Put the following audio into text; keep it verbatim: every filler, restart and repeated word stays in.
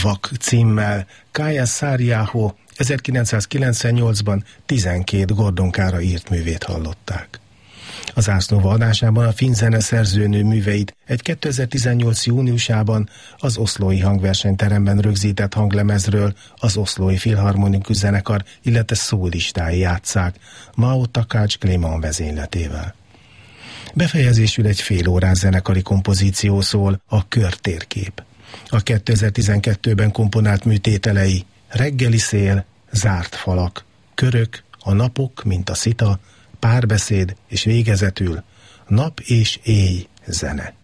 Vak címmel. Kája Száriáho ezerkilencszázkilencvennyolcban tizenkét Gordon-kára írt művét hallották. Az Ars Nova adásában a finn zeneszerzőnő műveit egy kétezer-tizennyolc júniusában az Oslói Hangversenyteremben rögzített hanglemezről az Oslói Filharmonikus Zenekar, illetve szólistái játsszák, Mao Takács Kléman vezényletével. Befejezésül egy fél órás zenekari kompozíció szól, a Körtérkép. A kétezer-tizenkettőben komponált műtételei: Reggeli szél, Zárt falak, Körök, A napok, mint a szita, Párbeszéd, és végezetül Nap és éj zene.